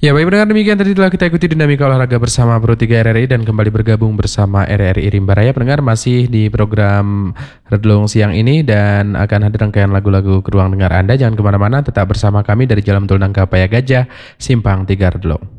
Ya baik pendengar, demikian tadi telah kita ikuti dinamika olahraga bersama Pro 3 RRI dan kembali bergabung bersama RRI Rimba Raya. Pendengar masih di program Redlong siang ini dan akan hadir rangkaian lagu-lagu ke ruang dengar Anda. Jangan kemana-mana, tetap bersama kami dari Jalan Tol Nangka Paya Gajah, Simpang 3 Redlong.